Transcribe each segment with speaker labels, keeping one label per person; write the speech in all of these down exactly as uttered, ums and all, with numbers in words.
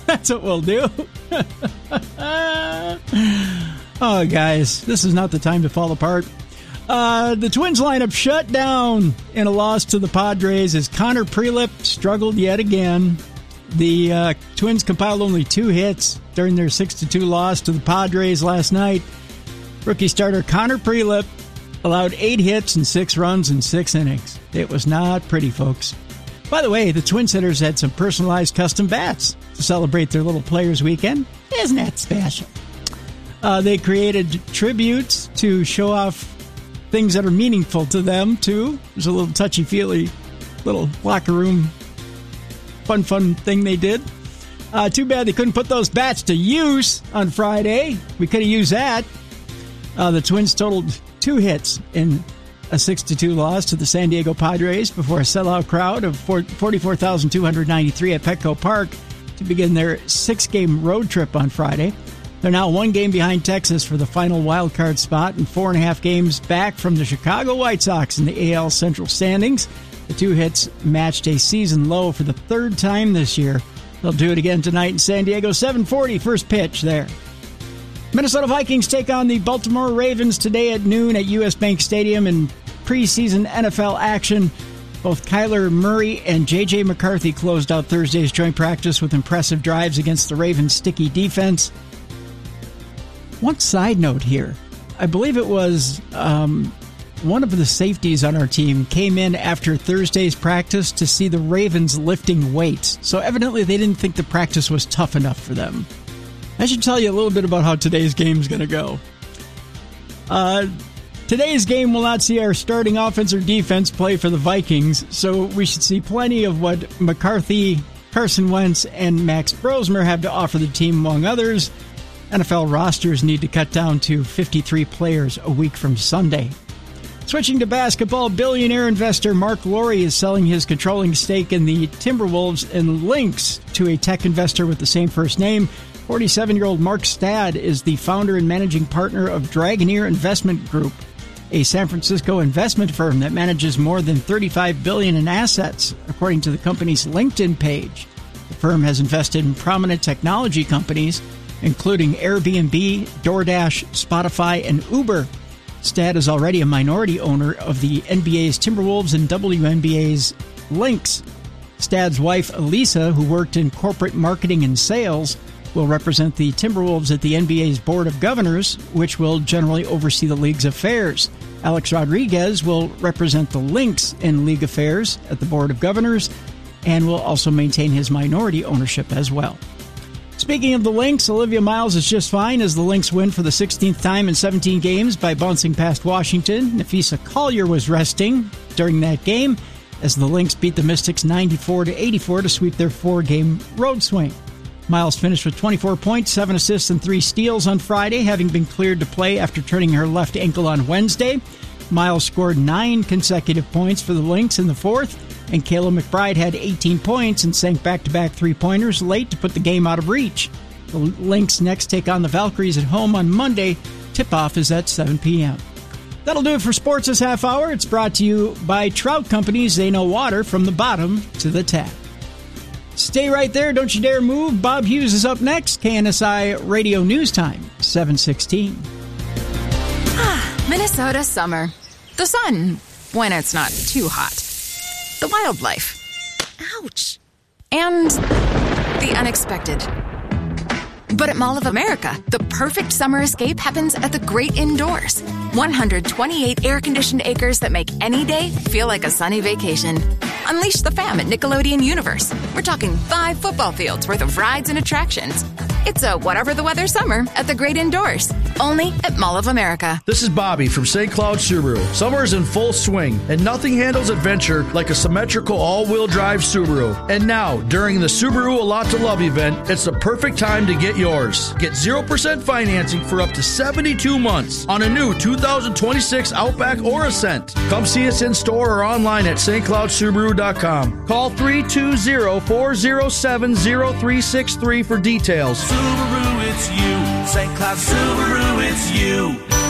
Speaker 1: That's what we'll do. Oh, guys, this is not the time to fall apart. Uh, the Twins lineup shut down in a loss to the Padres as Connor Prelip struggled yet again. The uh, Twins compiled only two hits during their six to two loss to the Padres last night. Rookie starter Connor Prelip allowed eight hits and six runs in six innings. It was not pretty, folks. By the way, the Twins hitters had some personalized custom bats to celebrate their little Players Weekend. Isn't that special? Uh, they created tributes to show off things that are meaningful to them, too. There's a little touchy-feely little locker room fun, fun thing they did. Uh, too bad they couldn't put those bats to use on Friday. We could have used that. Uh, the Twins totaled two hits in a six to two loss to the San Diego Padres before a sellout crowd of forty-four thousand two hundred ninety-three at Petco Park to begin their six-game road trip on Friday. They're now one game behind Texas for the final wild card spot and four and a half games back from the Chicago White Sox in the A L Central standings. The two hits matched a season low for the third time this year. They'll do it again tonight in San Diego, seven forty, first pitch there. Minnesota Vikings take on the Baltimore Ravens today at noon at U S. Bank Stadium in preseason N F L action. Both Kyler Murray and J J. McCarthy closed out Thursday's joint practice with impressive drives against the Ravens' sticky defense. One side note here. I believe it was um, one of the safeties on our team came in after Thursday's practice to see the Ravens lifting weights. So evidently they didn't think the practice was tough enough for them. I should tell you a little bit about how today's game is going to go. Uh, today's game will not see our starting offense or defense play for the Vikings, so we should see plenty of what McCarthy, Carson Wentz, and Max Brosmer have to offer the team, among others. N F L rosters need to cut down to fifty-three players a week from Sunday. Switching to basketball, billionaire investor Mark Lowry is selling his controlling stake in the Timberwolves and Lynx to a tech investor with the same first name. forty-seven-year-old Mark Stad is the founder and managing partner of Dragoneer Investment Group, a San Francisco investment firm that manages more than thirty-five billion dollars in assets, according to the company's LinkedIn page. The firm has invested in prominent technology companies, including Airbnb, DoorDash, Spotify, and Uber. Stad is already a minority owner of the N B A's Timberwolves and W N B A's Lynx. Stad's wife, Elisa, who worked in corporate marketing and sales, will represent the Timberwolves at the N B A's Board of Governors, which will generally oversee the league's affairs. Alex Rodriguez will represent the Lynx in league affairs at the Board of Governors and will also maintain his minority ownership as well. Speaking of the Lynx, Olivia Miles is just fine as the Lynx win for the sixteenth time in seventeen games by bouncing past Washington. Napheesa Collier was resting during that game as the Lynx beat the Mystics ninety-four to eighty-four to sweep their four-game road swing. Miles finished with twenty-four points, seven assists, and three steals on Friday, having been cleared to play after turning her left ankle on Wednesday. Miles scored nine consecutive points for the Lynx in the fourth, and Kayla McBride had eighteen points and sank back-to-back three-pointers late to put the game out of reach. The Lynx next take on the Valkyries at home on Monday. Tip-off is at seven p.m. That'll do it for sports this half hour. It's brought to you by Trout Companies. They know water from the bottom to the tap. Stay right there. Don't you dare move. Bob Hughes is up next. K N S I Radio News Time, seven sixteen.
Speaker 2: Ah, Minnesota summer. The sun, when it's not too hot. The wildlife. Ouch. And the unexpected. But at Mall of America, the perfect summer escape happens at the great indoors. one hundred twenty-eight air-conditioned acres that make any day feel like a sunny vacation. Unleash the fam at Nickelodeon Universe. We're talking five football fields worth of rides and attractions. It's a whatever the weather summer at the great indoors. Only at Mall of America.
Speaker 3: This is Bobby from Saint Cloud Subaru. Summer is in full swing, and nothing handles adventure like a symmetrical all-wheel drive Subaru. And now, during the Subaru A Lot to Love event, it's the perfect time to get yours. Get zero percent financing for up to seventy-two months on a new two thousand twenty-six Outback or Ascent. Come see us in store or online at st cloud subaru dot com. Call three two zero, four zero seven, zero three six three for details.
Speaker 4: Subaru, it's you. Saint Cloud Subaru, it's you.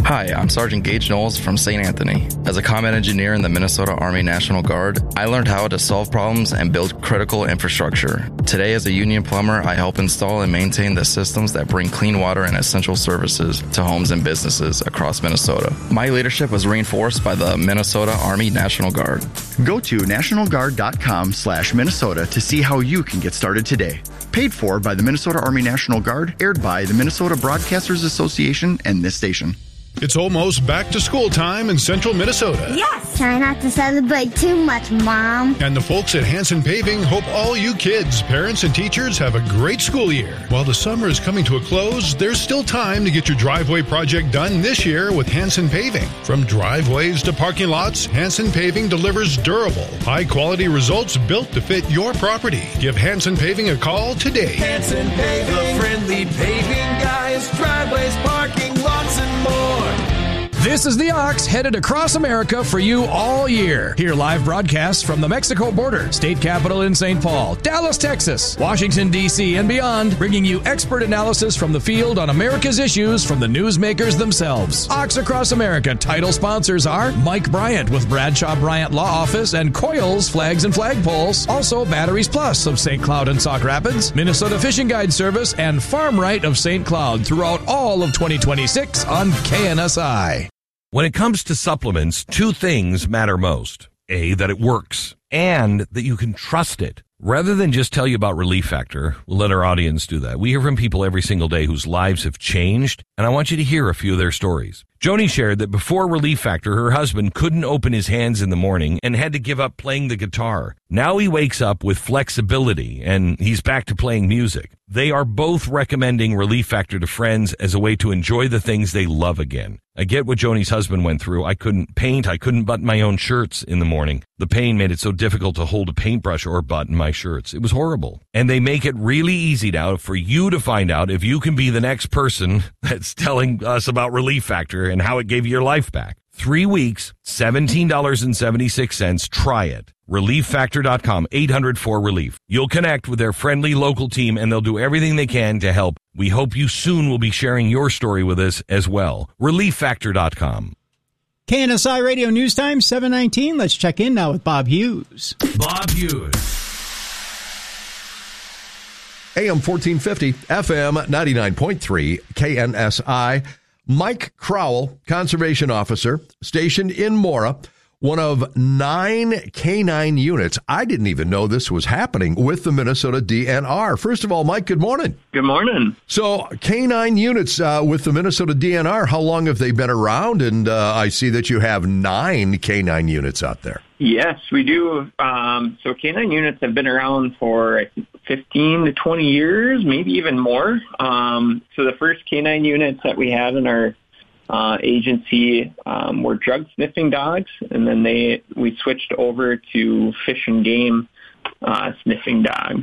Speaker 4: Hi, I'm Sergeant Gage Knowles from Saint Anthony. As a combat engineer in the Minnesota Army National Guard, I learned how to solve problems and build critical infrastructure. Today, as a union plumber, I help install and maintain the systems that bring clean water and essential services to homes and businesses across Minnesota. My leadership was reinforced by the Minnesota Army National Guard.
Speaker 5: Go to nationalguard.com slash Minnesota to see how you can get started today. Paid for by the Minnesota Army National Guard, aired by the Minnesota Broadcasters Association and this station.
Speaker 6: It's almost back to school time in central Minnesota.
Speaker 7: Yes! Try not to celebrate too much, Mom.
Speaker 6: And the folks at Hansen Paving hope all you kids, parents, and teachers have a great school year. While the summer is coming to a close, there's still time to get your driveway project done this year with Hansen Paving. From driveways to parking lots, Hansen Paving delivers durable, high-quality results built to fit your property. Give Hansen Paving a call today.
Speaker 8: Hansen Paving, the friendly paving guys, driveways, parking lots, and more.
Speaker 9: This is the Ox, headed across America for you all year. Hear live broadcasts from the Mexico border, state capital in Saint Paul, Dallas, Texas, Washington, D C, and beyond, bringing you expert analysis from the field on America's issues from the newsmakers themselves. Ox Across America title sponsors are Mike Bryant with Bradshaw Bryant Law Office and Coils Flags and Flagpoles. Also, Batteries Plus of Saint Cloud and Sauk Rapids, Minnesota Fishing Guide Service, and Farm Right of Saint Cloud throughout all of twenty twenty-six on K N S I.
Speaker 10: When it comes to supplements, two things matter most. A, that it works, and that you can trust it. Rather than just tell you about Relief Factor, we'll let our audience do that. We hear from people every single day whose lives have changed, and I want you to hear a few of their stories. Joni shared that before Relief Factor, her husband couldn't open his hands in the morning and had to give up playing the guitar. Now he wakes up with flexibility, and he's back to playing music. They are both recommending Relief Factor to friends as a way to enjoy the things they love again. I get what Joni's husband went through. I couldn't paint. I couldn't button my own shirts in the morning. The pain made it so difficult to hold a paintbrush or button my shirts. It was horrible. And they make it really easy now for you to find out if you can be the next person that's telling us about Relief Factor and how it gave you your life back. Three weeks, seventeen dollars and seventy-six cents. Try it. relief factor dot com, eight hundred four relief. You'll connect with their friendly local team, and they'll do everything they can to help. We hope you soon will be sharing your story with us as well. relief factor dot com.
Speaker 1: K N S I Radio News Time, seven nineteen. Let's check in now with Bob Hughes.
Speaker 10: Bob Hughes.
Speaker 11: A M fourteen fifty, F M ninety-nine point three, K N S I. Mike Crowell, conservation officer, stationed in Mora, one of nine K nine units. I didn't even know this was happening with the Minnesota D N R. First of all, Mike, good morning.
Speaker 12: Good morning.
Speaker 11: So K nine units uh, with the Minnesota D N R, how long have they been around? And uh, I see that you have nine K nine units out there.
Speaker 12: Yes, we do. Um, so K nine units have been around for fifteen to twenty years, maybe even more. Um, so the first K nine units that we had in our uh, agency um, were drug sniffing dogs, and then they we switched over to fish and game uh, sniffing dogs.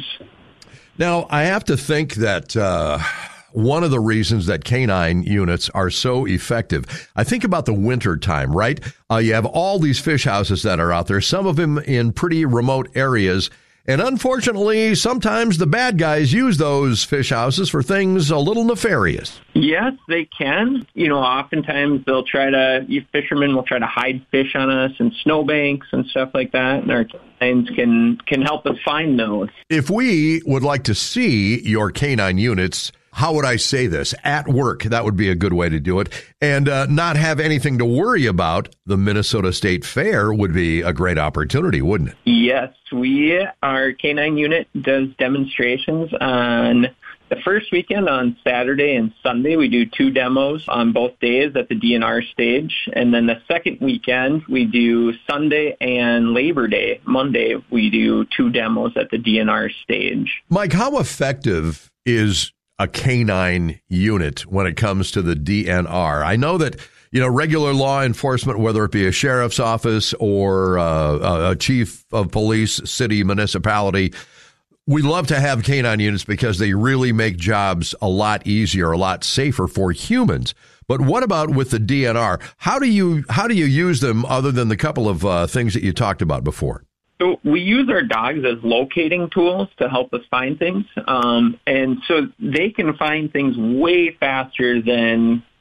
Speaker 11: Now, I have to think that uh, one of the reasons that K nine units are so effective, I think about the winter time, right? Uh, you have all these fish houses that are out there, some of them in pretty remote areas. And unfortunately, sometimes the bad guys use those fish houses for things a little nefarious.
Speaker 12: Yes, they can. You know, oftentimes they'll try to, you fishermen will try to hide fish on us in snowbanks and stuff like that. And our canines can, can help us find those.
Speaker 11: If we would like to see your K nine units, how would I say this? At work, that would be a good way to do it. And uh, not have anything to worry about, the Minnesota State Fair would be a great opportunity, wouldn't it?
Speaker 12: Yes, we, our K nine unit does demonstrations on the first weekend on Saturday and Sunday. We do two demos on both days at the D N R stage. And then the second weekend, we do Sunday and Labor Day. Monday, we do two demos at the D N R stage.
Speaker 11: Mike, how effective is a K nine unit when it comes to the D N R? I know that, you know, regular law enforcement, whether it be a sheriff's office or uh, a chief of police, city, municipality, we love to have K nine units because they really make jobs a lot easier, a lot safer for humans. But what about with the D N R? How do you how do you use them other than the couple of uh, things that you talked about before?
Speaker 12: So we use our dogs as locating tools to help us find things. Um, and so they can find things way faster than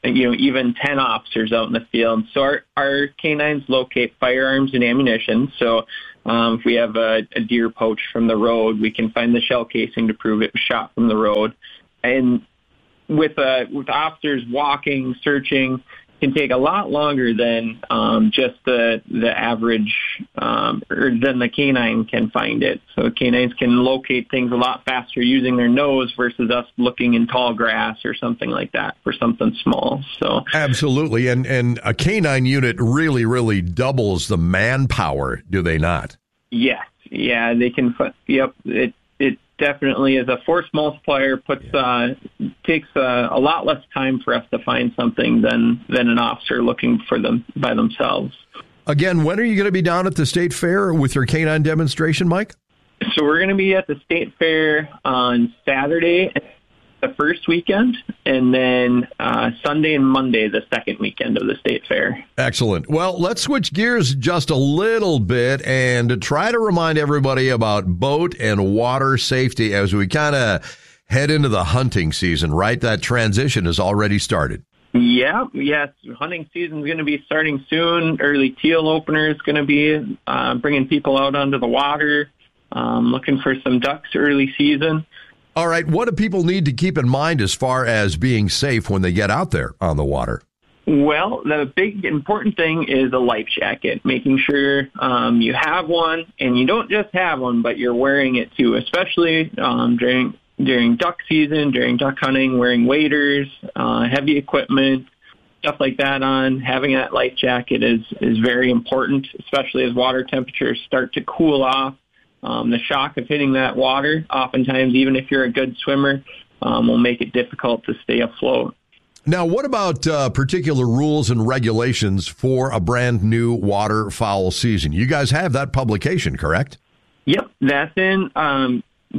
Speaker 12: you know, even ten officers out in the field. So our, our canines locate firearms and ammunition. So um, if we have a, a deer poach from the road, we can find the shell casing to prove it was shot from the road. And with uh, with officers walking, searching, can take a lot longer than um, just the the average, um, or than the canine can find it. So canines can locate things a lot faster using their nose versus us looking in tall grass or something like that for something small. So
Speaker 11: absolutely, and and a canine unit really, really doubles the manpower, do they not?
Speaker 12: Yes, yeah, they can. Yep, it it definitely is a force multiplier. Puts uh, takes uh, a lot less time for us to find something than than an officer looking for them by themselves.
Speaker 11: Again, when are you going to be down at the state fair with your canine demonstration, Mike?
Speaker 12: So we're going to be at the state fair on Saturday, the first weekend, and then uh, Sunday and Monday, the second weekend of the state fair.
Speaker 11: Excellent. Well, let's switch gears just a little bit and try to remind everybody about boat and water safety as we kind of head into the hunting season, right? That transition has already started.
Speaker 12: Yeah, yes. Hunting season is going to be starting soon. Early teal opener is going to be uh, bringing people out onto the water, um, looking for some ducks early season.
Speaker 11: All right. What do people need to keep in mind as far as being safe when they get out there on the water?
Speaker 12: Well, the big important thing is a life jacket, making sure um, you have one, and you don't just have one, but you're wearing it too, especially um, during during duck season, during duck hunting, wearing waders, uh, heavy equipment, stuff like that on. Having that life jacket is, is very important, especially as water temperatures start to cool off. Um, the shock of hitting that water, oftentimes, even if you're a good swimmer, um, will make it difficult to stay afloat.
Speaker 11: Now, what about uh, particular rules and regulations for a brand new waterfowl season? You guys have that publication, correct?
Speaker 12: Yep, that's in um,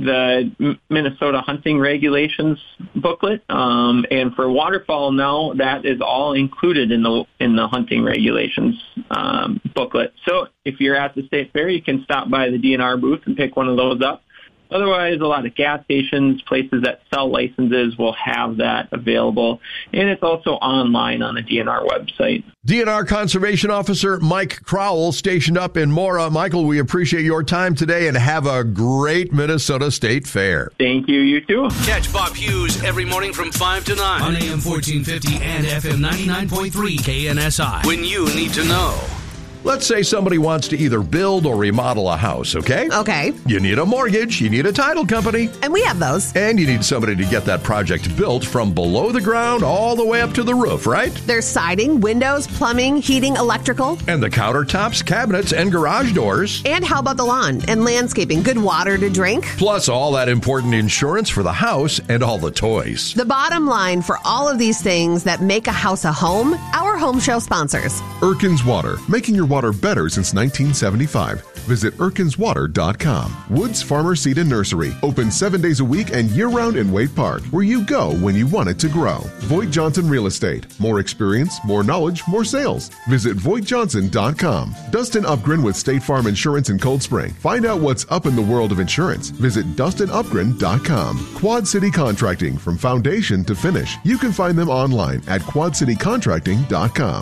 Speaker 12: the Minnesota Hunting Regulations booklet. Um, and for waterfowl now, that is all included in the in the Hunting Regulations um, booklet. So if you're at the state fair, you can stop by the D N R booth and pick one of those up. Otherwise, a lot of gas stations, places that sell licenses will have that available. And it's also online on the D N R website.
Speaker 11: D N R Conservation Officer Mike Crowell, stationed up in Mora. Michael, we appreciate your time today and have a great Minnesota State Fair.
Speaker 12: Thank you. You too.
Speaker 13: Catch Bob Hughes every morning from five to nine on A M fourteen fifty and F M ninety-nine point three K N S I. When you need to know.
Speaker 11: Let's say somebody wants to either build or remodel a house, okay?
Speaker 14: Okay.
Speaker 11: You need a mortgage, you need a title company.
Speaker 14: And we have those.
Speaker 11: And you need somebody to get that project built from below the ground all the way up to the roof, right?
Speaker 14: There's siding, windows, plumbing, heating, electrical.
Speaker 11: And the countertops, cabinets, and garage doors.
Speaker 14: And how about the lawn and landscaping? Good water to drink.
Speaker 11: Plus all that important insurance for the house and all the toys.
Speaker 14: The bottom line for all of these things that make a house a home, our home show sponsors.
Speaker 15: Erkins Water, making your water better since nineteen seventy-five. Visit erkins water dot com. Woods Farmer Seed and Nursery, open seven days a week and year-round in Wade Park, where you go when you want it to grow. Voigt Johnson Real Estate, more experience, more knowledge, more sales. Visit voigt johnson dot com. Dustin Upgren with State Farm Insurance in Cold Spring. Find out what's up in the world of insurance. Visit dustin upgren dot com. Quad City Contracting, from foundation to finish. You can find them online at quad city contracting dot com.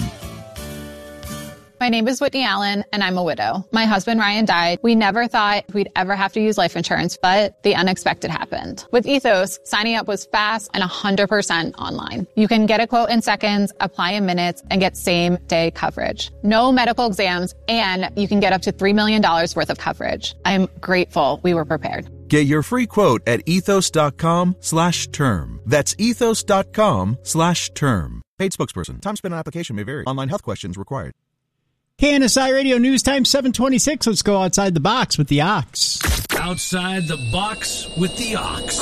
Speaker 16: My name is Whitney Allen, and I'm a widow. My husband, Ryan, died. We never thought we'd ever have to use life insurance, but the unexpected happened. With Ethos, signing up was fast and one hundred percent online. You can get a quote in seconds, apply in minutes, and get same-day coverage. No medical exams, and you can get up to three million dollars worth of coverage. I'm grateful we were prepared.
Speaker 17: Get your free quote at ethos.com slash term. That's ethos.com slash term. Paid spokesperson. Time spent on application may vary. Online health questions required.
Speaker 1: K N S I Radio News Time seven twenty-six. Let's go outside the box with the Ox.
Speaker 13: Outside the box with the Ox.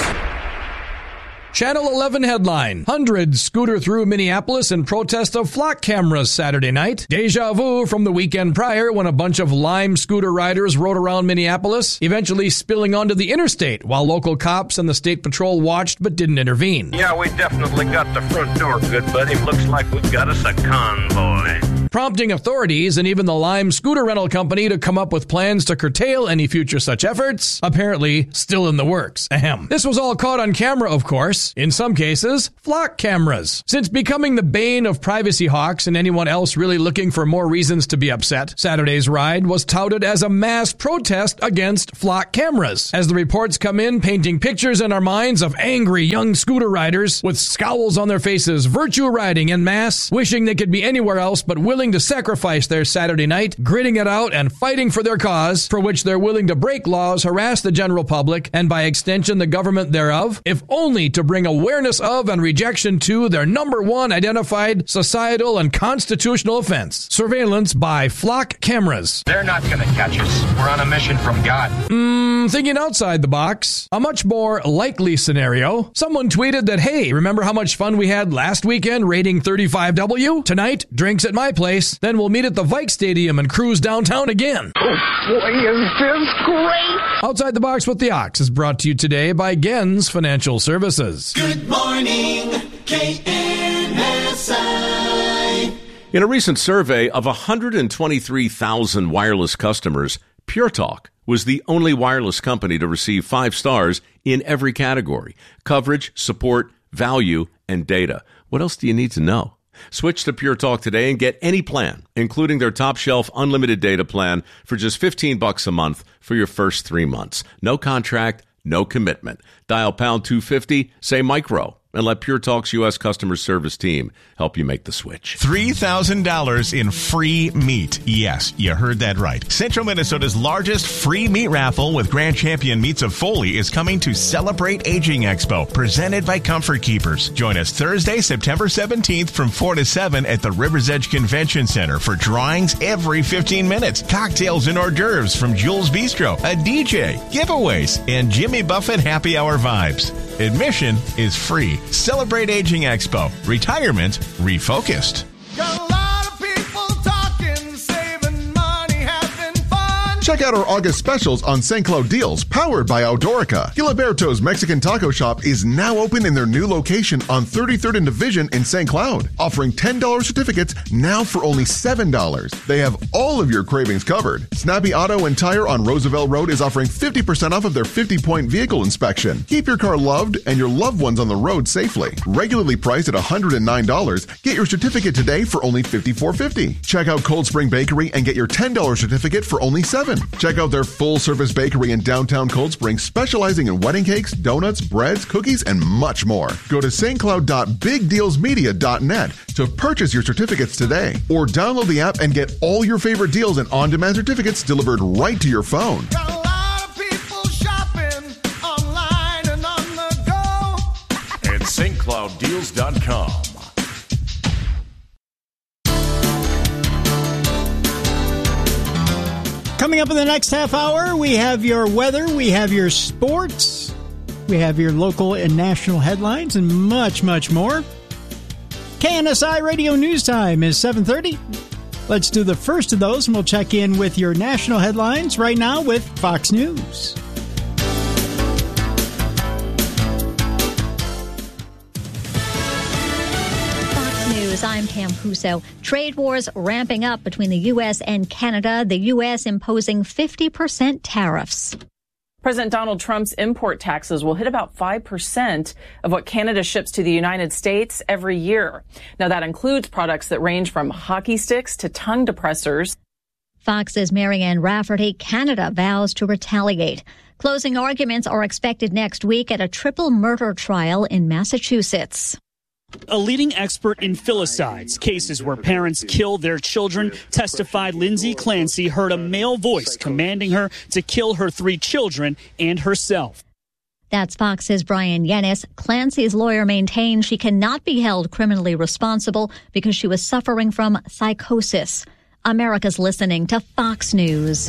Speaker 9: Channel eleven headline. Hundreds scooter through Minneapolis in protest of flock cameras Saturday night. Deja vu from the weekend prior when a bunch of Lime scooter riders rode around Minneapolis, eventually spilling onto the interstate while local cops and the state patrol watched but didn't intervene.
Speaker 18: Yeah, we definitely got the front door, good buddy. Looks like we've got us a convoy.
Speaker 9: Prompting authorities and even the Lime scooter rental company to come up with plans to curtail any future such efforts, apparently still in the works. Ahem. This was all caught on camera, of course. cameras. In some cases, flock cameras. Since becoming the bane of privacy hawks and anyone else really looking for more reasons to be upset, Saturday's ride was touted as a mass protest against flock cameras. As the reports come in, painting pictures in our minds of angry young scooter riders with scowls on their faces, virtue riding en masse, wishing they could be anywhere else but willing to sacrifice their Saturday night, gritting it out and fighting for their cause, for which they're willing to break laws, harass the general public, and by extension the government thereof, if only to bring awareness of and rejection to their number one identified societal and constitutional offense: surveillance by flock cameras.
Speaker 19: They're not going to catch us. We're on a mission from God.
Speaker 9: Mmm, thinking outside the box, a much more likely scenario. Someone tweeted that, hey, remember how much fun we had last weekend raiding thirty-five W? Tonight, drinks at my place, then we'll meet at the Vike Stadium and cruise downtown again.
Speaker 8: Oh, boy, is this great!
Speaker 9: Outside the Box with the Ox is brought to you today by Gens Financial Services.
Speaker 8: Good morning, K N S I.
Speaker 20: In a recent survey of one hundred twenty-three thousand wireless customers, Pure Talk was the only wireless company to receive five stars in every category: coverage, support, value, and data. What else do you need to know? Switch to Pure Talk today and get any plan, including their top shelf unlimited data plan, for just fifteen bucks a month for your first three months. No contract, no commitment. Dial pound two fifty, say micro, and let Pure Talk's U S customer service team help you make the switch.
Speaker 21: three thousand dollars in free meat. Yes, you heard that right. Central Minnesota's largest free meat raffle with Grand Champion Meats of Foley is coming to Celebrate Aging Expo, presented by Comfort Keepers. Join us Thursday, September seventeenth from four to seven at the River's Edge Convention Center for drawings every fifteen minutes, cocktails and hors d'oeuvres from Jules Bistro, a D J, giveaways, and Jimmy Buffett happy hour vibes. Admission is free. Celebrate Aging Expo. Retirement refocused.
Speaker 15: Check out our August specials on Saint Cloud deals, powered by Outdorica. Giliberto's Mexican Taco Shop is now open in their new location on thirty-third and Division in Saint Cloud, offering ten dollars certificates now for only seven dollars. They have all of your cravings covered. Snappy Auto and Tire on Roosevelt Road is offering fifty percent off of their fifty-point vehicle inspection. Keep your car loved and your loved ones on the road safely. Regularly priced at one hundred nine dollars, get your certificate today for only fifty-four fifty. Check out Cold Spring Bakery and get your ten dollars certificate for only seven dollars. Check out their full-service bakery in downtown Cold Spring, specializing in wedding cakes, donuts, breads, cookies, and much more. Go to s t cloud dot big deals media dot net to purchase your certificates today, or download the app and get all your favorite deals and on-demand certificates delivered right to your phone.
Speaker 21: At S T Cloud Deals dot com.
Speaker 1: Coming up in the next half hour, we have your weather, we have your sports, we have your local and national headlines, and much, much more. K N S I Radio News Time is seven thirty. Let's do the first of those, and we'll check in with your national headlines right now with Fox News.
Speaker 22: I'm Pam Huso. Trade wars ramping up between the U S and Canada, the U S imposing fifty percent tariffs.
Speaker 23: President Donald Trump's import taxes will hit about five percent of what Canada ships to the United States every year. Now, that includes products that range from hockey sticks to tongue depressors.
Speaker 22: Fox's Marianne Rafferty. Canada vows to retaliate. Closing arguments are expected next week at a triple murder trial in Massachusetts.
Speaker 24: A leading expert in filicides, cases where parents kill their children, testified Lindsay Clancy heard a male voice commanding her to kill her three children and herself.
Speaker 22: That's Fox's Brian Yennis. Clancy's lawyer maintains she cannot be held criminally responsible because she was suffering from psychosis. America's listening to Fox News.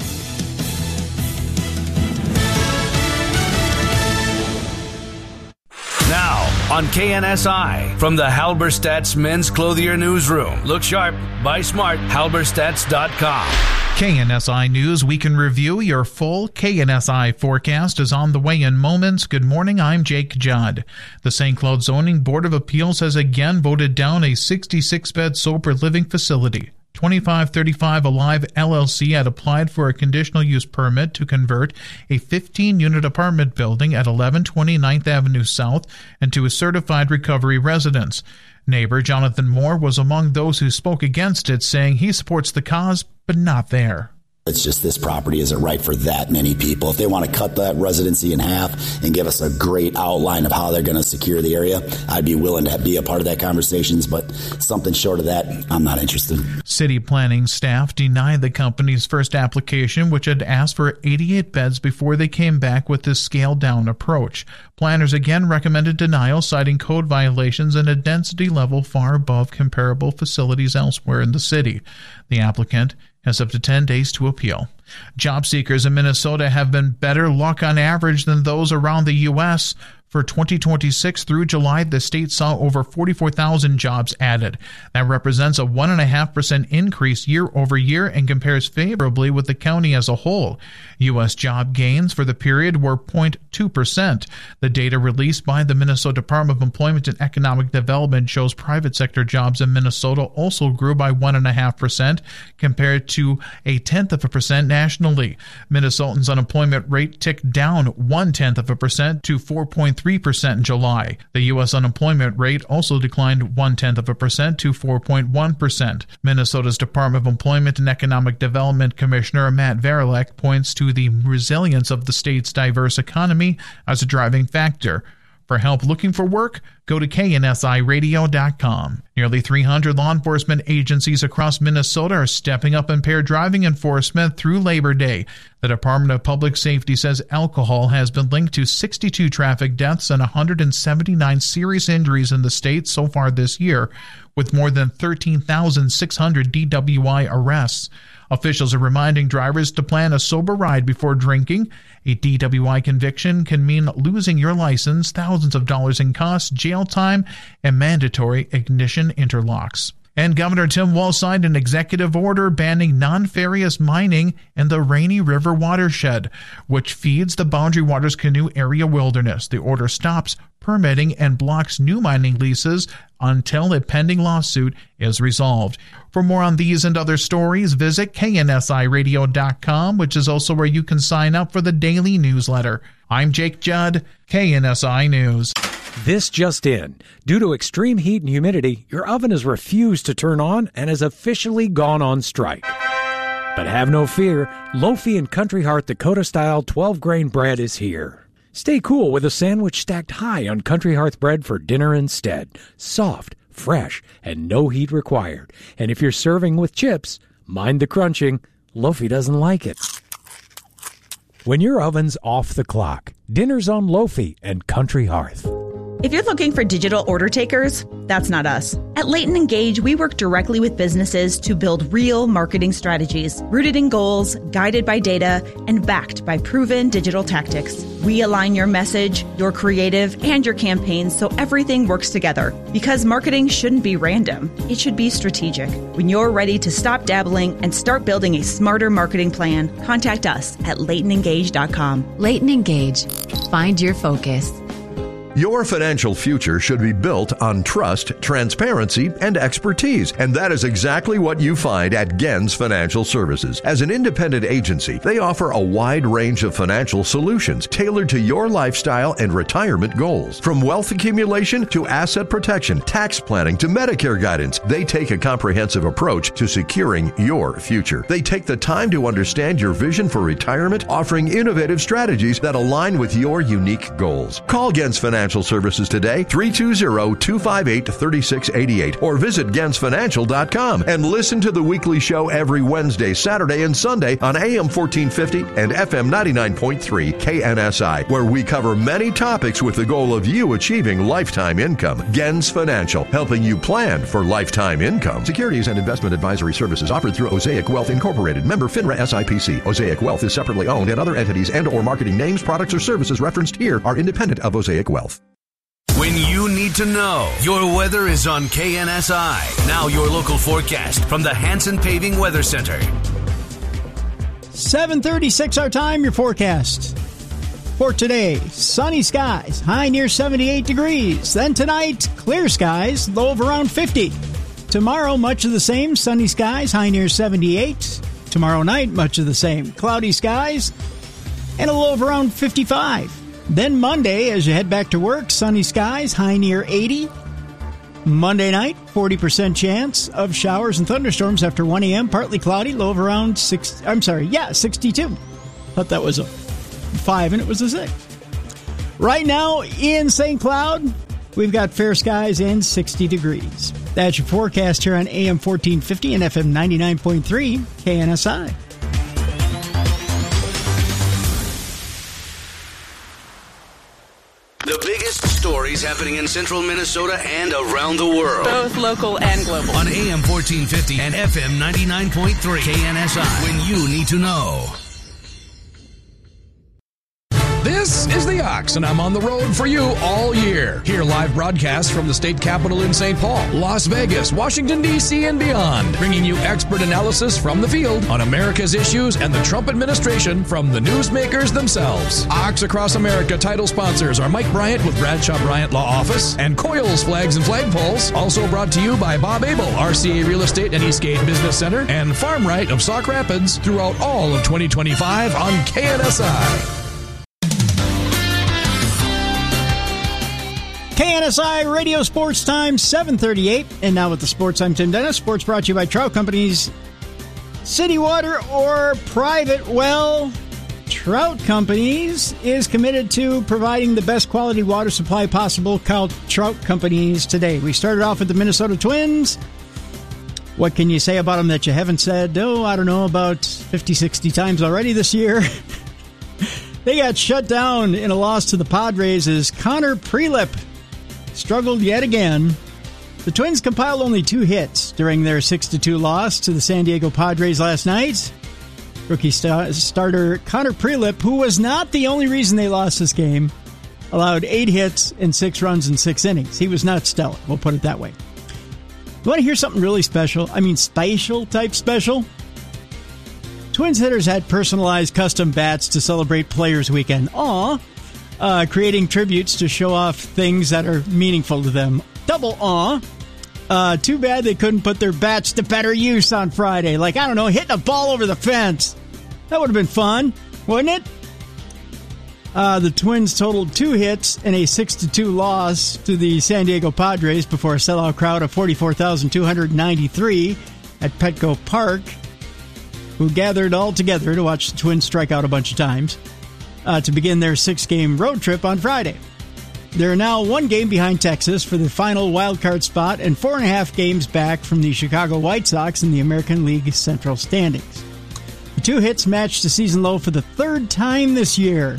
Speaker 13: Now, on K N S I, from the Halberstadt's Men's Clothier Newsroom. Look sharp, buy smart, halberstadts dot com.
Speaker 25: K N S I News Week in Review. Your full K N S I forecast is on the way in moments. Good morning, I'm Jake Judd. The Saint Cloud Zoning Board of Appeals has again voted down a sixty-six bed sober living facility. twenty-five thirty-five Alive L L C had applied for a conditional use permit to convert a fifteen-unit apartment building at eleven twenty-ninth Avenue South into a certified recovery residence. Neighbor Jonathan Moore was among those who spoke against it, saying he supports the cause, but not there.
Speaker 2: It's just this property isn't right for that many people. If they want to cut that residency in half and give us a great outline of how they're going to secure the area, I'd be willing to be a part of that conversations, but something short of that, I'm not interested.
Speaker 25: City planning staff denied the company's first application, which had asked for eighty-eight beds before they came back with this scaled-down approach. Planners again recommended denial, citing code violations and a density level far above comparable facilities elsewhere in the city. The applicant has up to ten days to appeal. Job seekers in Minnesota have been better luck on average than those around the U S For twenty twenty-six through July, the state saw over forty-four thousand jobs added. That represents a one point five percent increase year over year and compares favorably with the county as a whole. U S job gains for the period were zero point two percent. The data released by the Minnesota Department of Employment and Economic Development shows private sector jobs in Minnesota also grew by one point five percent compared to a tenth of a percent nationally. Minnesotans' unemployment rate ticked down one-tenth of a percent to four point three percent in July. The U S unemployment rate also declined one-tenth of a percent to four point one percent. Minnesota's Department of Employment and Economic Development Commissioner Matt Varilek points to the resilience of the state's diverse economy as a driving factor. For help looking for work, go to K N S I radio dot com. Nearly three hundred law enforcement agencies across Minnesota are stepping up impaired driving enforcement through Labor Day. The Department of Public Safety says alcohol has been linked to sixty-two traffic deaths and one hundred seventy-nine serious injuries in the state so far this year, with more than thirteen thousand six hundred D W I arrests. Officials are reminding drivers to plan a sober ride before drinking. A D W I conviction can mean losing your license, thousands of dollars in costs, jail time, and mandatory ignition interlocks. And Governor Tim Walz signed an executive order banning non-ferrous mining in the Rainy River watershed, which feeds the Boundary Waters Canoe Area Wilderness. The order stops permitting and blocks new mining leases until a pending lawsuit is resolved. For more on these and other stories, visit K N S I radio dot com, which is also where you can sign up for the daily newsletter. I'm Jake Judd, K N S I News.
Speaker 3: This just in. Due to extreme heat and humidity, your oven has refused to turn on and has officially gone on strike. But have no fear, Lofi and Country Hearth Dakota-style twelve-grain bread is here. Stay cool with a sandwich stacked high on Country Hearth bread for dinner instead. Soft, fresh, and no heat required. And if you're serving with chips, mind the crunching. Lofi doesn't like it. When your oven's off the clock, dinner's on Lofi and Country Hearth.
Speaker 4: If you're looking for digital order takers, that's not us. At Leighton Engage, we work directly with businesses to build real marketing strategies, rooted in goals, guided by data, and backed by proven digital tactics. We align your message, your creative, and your campaigns so everything works together. Because marketing shouldn't be random, it should be strategic. When you're ready to stop dabbling and start building a smarter marketing plan, contact us at Leighton Engage dot com.
Speaker 5: Leighton Engage. Find your focus.
Speaker 11: Your financial future should be built on trust, transparency, and expertise. And that is exactly what you find at Gens Financial Services. As an independent agency, they offer a wide range of financial solutions tailored to your lifestyle and retirement goals. From wealth accumulation to asset protection, tax planning to Medicare guidance, they take a comprehensive approach to securing your future. They take the time to understand your vision for retirement, offering innovative strategies that align with your unique goals. Call Gens Financial Services today, three two zero, two five eight, three six eight eight, or visit gens financial dot com and listen to the weekly show every Wednesday, Saturday, and Sunday on A M fourteen fifty and F M ninety-nine point three K N S I, where we cover many topics with the goal of you achieving lifetime income. Gens Financial, helping you plan for lifetime income. Securities and investment advisory services offered through Osaic Wealth Incorporated, member FINRA S I P C. Osaic Wealth is separately owned, and other entities and or marketing names, products, or services referenced here are independent of Osaic Wealth.
Speaker 13: When you need to know, your weather is on K N S I. Now your local forecast from the Hanson Paving Weather Center.
Speaker 1: seven thirty-six our time, your forecast. For today, sunny skies, high near seventy-eight degrees. Then tonight, clear skies, low of around fifty. Tomorrow, much of the same. Sunny skies, high near seventy-eight. Tomorrow night, much of the same. Cloudy skies and a low of around fifty-five. Then Monday, as you head back to work, sunny skies, high near eighty. Monday night, forty percent chance of showers and thunderstorms after one a.m. Partly cloudy, low of around six. I'm sorry, yeah, sixty-two. Thought that was a five and it was a six. Right now in Saint Cloud, we've got fair skies and sixty degrees. That's your forecast here on A M fourteen fifty and F M ninety-nine point three K N S I.
Speaker 13: The biggest stories happening in central Minnesota and around the world.
Speaker 23: Both local and global.
Speaker 13: On A M fourteen fifty and F M ninety-nine point three K N S I. When you need to know.
Speaker 9: This is The Ox, and I'm on the road for you all year. Hear live broadcasts from the state capitol in Saint Paul, Las Vegas, Washington, D C, and beyond, bringing you expert analysis from the field on America's issues and the Trump administration from the newsmakers themselves. Ox Across America title sponsors are Mike Bryant with Bradshaw Bryant Law Office and Coils Flags and Flagpoles, also brought to you by Bob Abel, R C A Real Estate and Eastgate Business Center, and Farm Right of Sauk Rapids throughout all of twenty twenty-five on K N S I.
Speaker 1: K N S I Radio Sports Time, seven thirty-eight. And now with the sports, I'm Tim Dennis. Sports brought to you by Trout Companies, City Water, or Private Well. Trout Companies is committed to providing the best quality water supply possible. Call Trout Companies today. We started off with the Minnesota Twins. What can you say about them that you haven't said, oh, I don't know, about fifty, sixty times already this year? They got shut down in a loss to the Padres as Connor Prelip struggled yet again. The Twins compiled only two hits during their six to two loss to the San Diego Padres last night. Rookie st- starter Connor Prelip, who was not the only reason they lost this game, allowed eight hits and six runs in six innings. He was not stellar, we'll put it that way. You want to hear something really special? I mean, spatial type special? Twins hitters had personalized custom bats to celebrate Players Weekend. Aw! Uh, creating tributes to show off things that are meaningful to them. Double aw. Uh, too bad they couldn't put their bats to better use on Friday. Like, I don't know, hitting a ball over the fence. That would have been fun, wouldn't it? Uh, the Twins totaled two hits and a six to two loss to the San Diego Padres before a sellout crowd of forty-four thousand two hundred ninety-three at Petco Park, who gathered all together to watch the Twins strike out a bunch of times. Uh, to begin their six-game road trip on Friday. They're now one game behind Texas for the final wildcard spot and four and a half games back from the Chicago White Sox in the American League Central standings. The two hits matched the season low for the third time this year.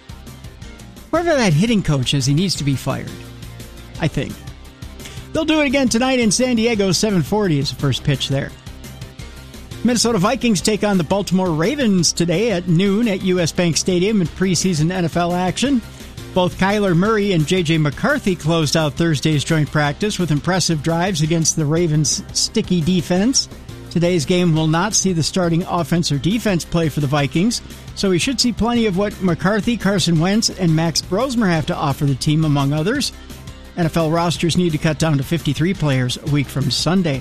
Speaker 1: Whoever that hitting coach is, he needs to be fired, I think. They'll do it again tonight in San Diego. seven forty is the first pitch there. Minnesota Vikings take on the Baltimore Ravens today at noon at U S. Bank Stadium in preseason N F L action. Both Kyler Murray and J J. McCarthy closed out Thursday's joint practice with impressive drives against the Ravens' sticky defense. Today's game will not see the starting offense or defense play for the Vikings, so we should see plenty of what McCarthy, Carson Wentz, and Max Brosmer have to offer the team, among others. N F L rosters need to cut down to fifty-three players a week from Sunday.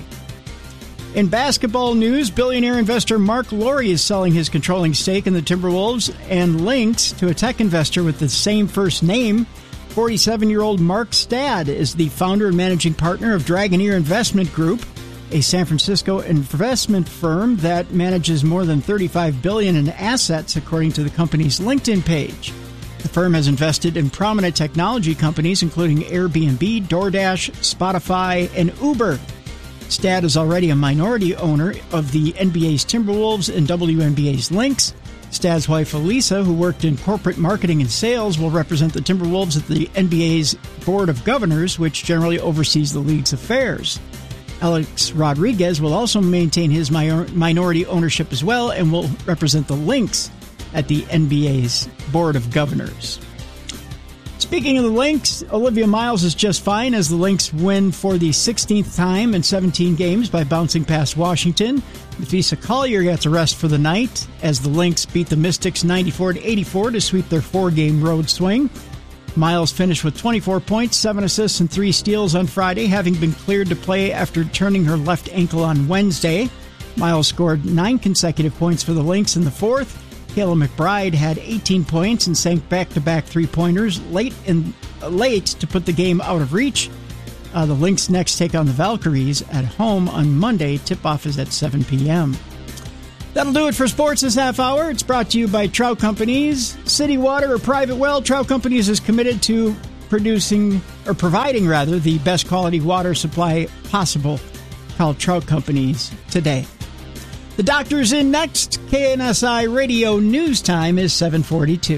Speaker 1: In basketball news, billionaire investor Mark Lore is selling his controlling stake in the Timberwolves and linked to a tech investor with the same first name. forty-seven-year-old Mark Stad is the founder and managing partner of Dragoneer Investment Group, a San Francisco investment firm that manages more than thirty-five billion dollars in assets, according to the company's LinkedIn page. The firm has invested in prominent technology companies, including Airbnb, DoorDash, Spotify, and Uber. Stad is already a minority owner of the N B A's Timberwolves and W N B A's Lynx. Stad's wife, Elisa, who worked in corporate marketing and sales, will represent the Timberwolves at the N B A's Board of Governors, which generally oversees the league's affairs. Alex Rodriguez will also maintain his minority ownership as well and will represent the Lynx at the N B A's Board of Governors. Speaking of the Lynx, Olivia Miles is just fine as the Lynx win for the sixteenth time in seventeen games by bouncing past Washington. Nafisa Collier gets a rest for the night as the Lynx beat the Mystics ninety-four to eighty-four to sweep their four-game road swing. Miles finished with twenty-four points, seven assists, and three steals on Friday, having been cleared to play after turning her left ankle on Wednesday. Miles scored nine consecutive points for the Lynx in the fourth. Kayla McBride had eighteen points and sank back-to-back three-pointers late in, uh, late to put the game out of reach. Uh, the Lynx next take on the Valkyries at home on Monday. Tip-off is at seven p.m. That'll do it for sports this half hour. It's brought to you by Trout Companies. City Water or private well, Trout Companies is committed to producing, or providing rather, the best quality water supply possible. Call Trout Companies today. The doctor's in next. K N S I Radio News Time is seven forty-two.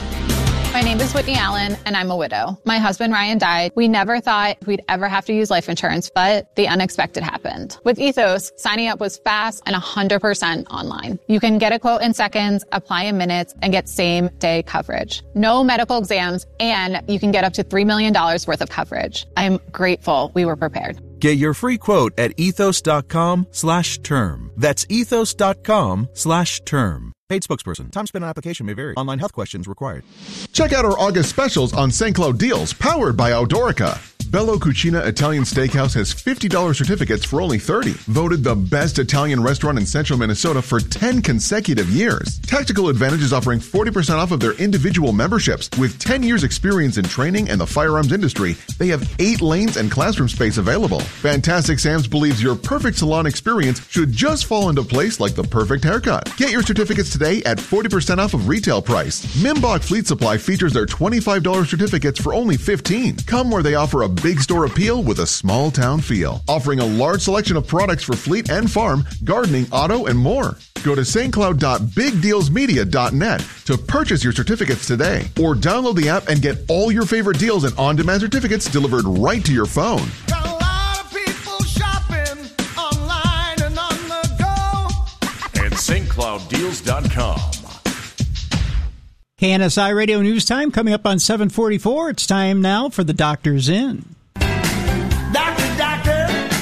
Speaker 16: My name is Whitney Allen, and I'm a widow. My husband, Ryan, died. We never thought we'd ever have to use life insurance, but the unexpected happened. With Ethos, signing up was fast and one hundred percent online. You can get a quote in seconds, apply in minutes, and get same-day coverage. No medical exams, and you can get up to three million dollars worth of coverage. I'm grateful we were prepared.
Speaker 17: Get your free quote at ethos.com slash term. That's ethos.com slash term. Paid spokesperson. Time spent on application may vary. Online health questions required.
Speaker 15: Check out our August specials on Saint Cloud Deals, powered by Eldorica. Bello Cucina Italian Steakhouse has fifty dollars certificates for only thirty dollars. Voted the best Italian restaurant in central Minnesota for ten consecutive years. Tactical Advantage is offering forty percent off of their individual memberships. With ten years experience in training and the firearms industry, they have eight lanes and classroom space available. Fantastic Sam's believes your perfect salon experience should just fall into place like the perfect haircut. Get your certificates today at forty percent off of retail price. Mimbach Fleet Supply features their twenty-five dollars certificates for only fifteen dollars. Come where they offer a big store appeal with a small town feel, offering a large selection of products for fleet and farm, gardening, auto, and more. Go to st cloud dot big deals media dot net to purchase your certificates today, or download the app and get all your favorite deals and on-demand certificates delivered right to your phone.
Speaker 8: Got a lot of people shopping online and on the go
Speaker 6: at st cloud deals dot com.
Speaker 1: K N S I Radio News Time coming up on seven forty-four. It's time now for the Doctor's In.
Speaker 8: Doctor, doctor.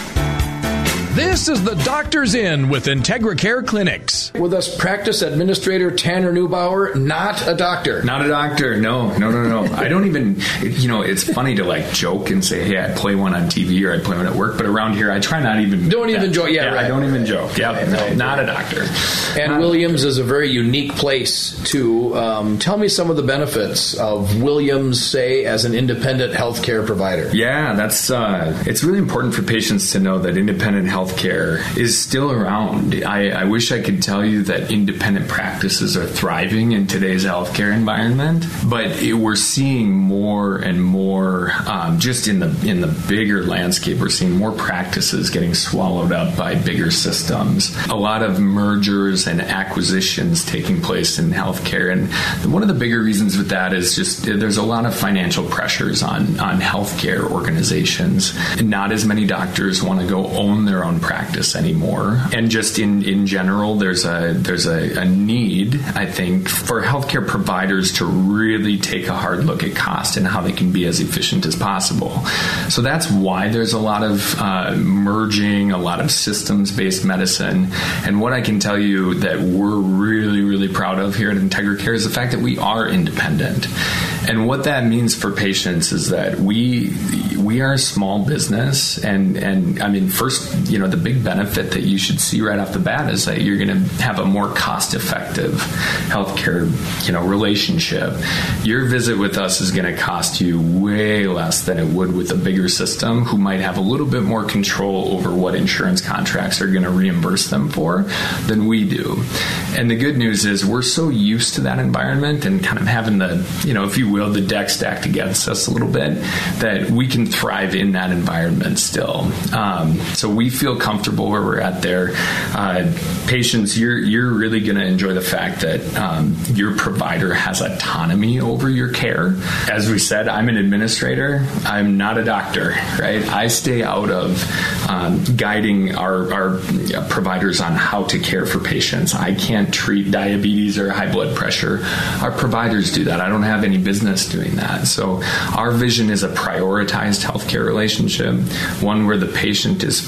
Speaker 9: This is the Doctor's In with Integra Care Clinics.
Speaker 7: With us, practice administrator Tanner Neubauer, not a doctor.
Speaker 10: Not a doctor. No, no, no, no. I don't even, you know, it's funny to like joke and say, hey, I play one on T V or I play one at work, but around here, I try not even.
Speaker 7: Don't even joke. Yeah,
Speaker 10: yeah
Speaker 7: right.
Speaker 10: I don't even joke. Yeah,
Speaker 7: right,
Speaker 10: no,
Speaker 7: right,
Speaker 10: not
Speaker 7: right.
Speaker 10: a doctor.
Speaker 7: And
Speaker 10: not
Speaker 7: Williams is a very unique place to um, tell me some of the benefits of Williams, say, as an independent healthcare provider.
Speaker 10: Yeah, that's, uh, it's really important for patients to know that independent healthcare is still around. I, I wish I could tell you that independent practices are thriving in today's healthcare environment, but it, we're seeing more and more, um, just in the in the bigger landscape, we're seeing more practices getting swallowed up by bigger systems. A lot of mergers and acquisitions taking place in healthcare, and one of the bigger reasons with that is just there's a lot of financial pressures on on healthcare organizations. Not as many doctors want to go own their own practice anymore, and just in in general, there's a there's a, a need, I think, for healthcare providers to really take a hard look at cost and how they can be as efficient as possible. So that's why there's a lot of uh, merging, a lot of systems-based medicine. And what I can tell you that we're really, really proud of here at Integra Care is the fact that we are independent. And what that means for patients is that we we are a small business, and and I mean, first, you know, the big benefit that you should see right off the bat is that you're going to have a more cost-effective healthcare, you know, relationship. Your visit with us is going to cost you way less than it would with a bigger system who might have a little bit more control over what insurance contracts are going to reimburse them for than we do. And the good news is we're so used to that environment and kind of having the, you know, if you will, the deck stacked against us a little bit, that we can thrive in that environment still. Um, so we feel comfortable where we're at there. Uh, patients, you're you're really going to enjoy the fact that um, your provider has autonomy over your care. As we said, I'm an administrator. I'm not a doctor, right? I stay out of um, guiding our, our providers on how to care for patients. I can't treat diabetes or high blood pressure. Our providers do that. I don't have any business doing that. So our vision is a prioritized healthcare relationship, one where the patient is first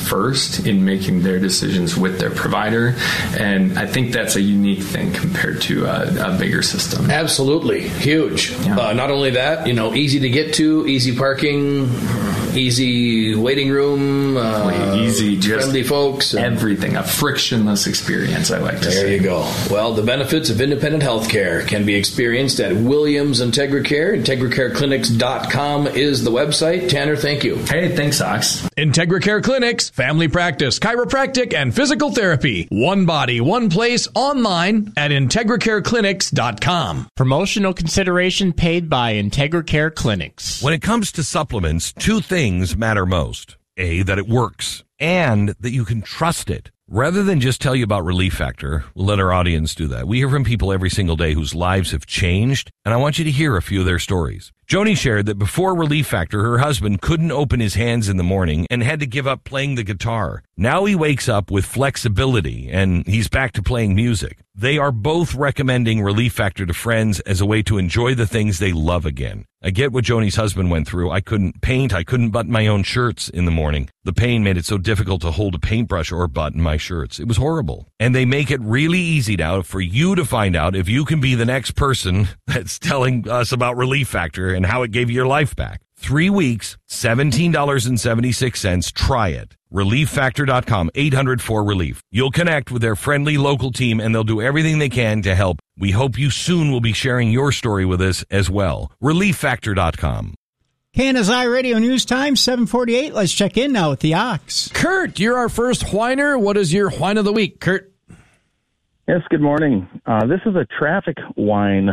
Speaker 10: trust in making their decisions with their provider. And I think that's a unique thing compared to a, a bigger system.
Speaker 7: Absolutely. Huge. Yeah. Uh, not only that, you know, easy to get to, easy parking, easy waiting room, uh,
Speaker 10: easy, just
Speaker 7: friendly folks.
Speaker 10: And everything. A frictionless experience, I like to
Speaker 7: there
Speaker 10: say.
Speaker 7: There you go. Well, the benefits of independent health care can be experienced at Williams IntegraCare. IntegraCare Clinics dot com is the website. Tanner, thank you.
Speaker 10: Hey, thanks, Ox.
Speaker 9: IntegraCare Clinics, family practice, chiropractic, and physical therapy. One body, one place, online at IntegraCare Clinics dot com.
Speaker 12: Promotional consideration paid by IntegraCare Clinics.
Speaker 14: When it comes to supplements, two things matter most. A, that it works, and that you can trust it. Rather than just tell you about Relief Factor, we'll let our audience do that. We hear from people every single day whose lives have changed, and I want you to hear a few of their stories. Joni shared that before Relief Factor, her husband couldn't open his hands in the morning and had to give up playing the guitar. Now he wakes up with flexibility, and he's back to playing music. They are both recommending Relief Factor to friends as a way to enjoy the things they love again. I get what Joni's husband went through. I couldn't paint. I couldn't button my own shirts in the morning. The pain made it so difficult to hold a paintbrush or button my shirts. It was horrible. And they make it really easy now for you to find out if you can be the next person that's telling us about Relief Factor and how it gave you your life back. Three weeks, seventeen dollars and seventy-six cents. Try it. Relief Factor dot com, eight hundred four relief. You'll connect with their friendly local team, and they'll do everything they can to help. We hope you soon will be sharing your story with us as well. Relief Factor dot com.
Speaker 1: K N S I Radio News Time, seven forty-eight. Let's check in now with the Ox.
Speaker 9: Kurt, you're our first whiner. What is your whine of the week, Kurt?
Speaker 18: Yes, good morning. Uh, this is a traffic whine.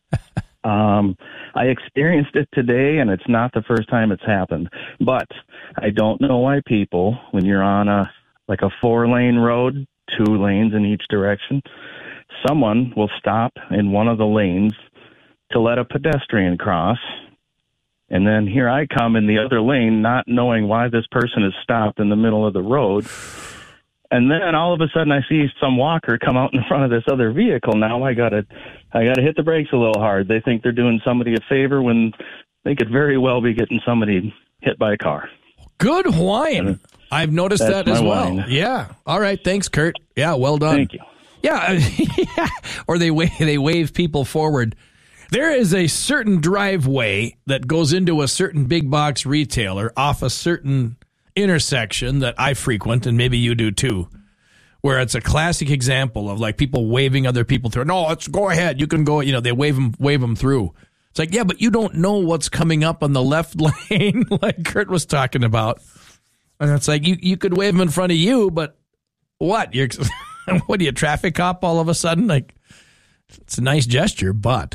Speaker 18: Um, I experienced it today, and it's not the first time it's happened. But I don't know why people, when you're on a like a four-lane road, two lanes in each direction, someone will stop in one of the lanes to let a pedestrian cross. And then here I come in the other lane, not knowing why this person is stopped in the middle of the road. And then all of a sudden I see some walker come out in front of this other vehicle. Now I gotta, I gotta hit the brakes a little hard. They think they're doing somebody a favor when they could very well be getting somebody hit by a car.
Speaker 9: Good whine. I've noticed
Speaker 18: That's
Speaker 9: that as well.
Speaker 18: whine.
Speaker 9: Yeah. All right. Thanks, Kurt. Yeah. Well done.
Speaker 18: Thank you.
Speaker 9: Yeah. yeah. Or they wave, they wave people forward. There is a certain driveway that goes into a certain big box retailer off a certain intersection that I frequent, and maybe you do too, where it's a classic example of like people waving other people through. No, let's go ahead. You can go. You know, they wave them, wave them through. It's like, yeah, but you don't know what's coming up on the left lane, like Kurt was talking about. And it's like you, you could wave them in front of you, but what? You're what are you, a traffic cop all of a sudden? Like, it's a nice gesture, but.